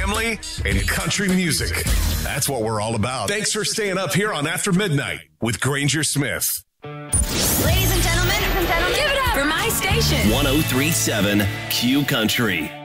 family, and country music. That's what we're all about. Thanks for staying up here on After Midnight with Granger Smith. Ladies and gentlemen, give it up for my station. 103.7 Q Country.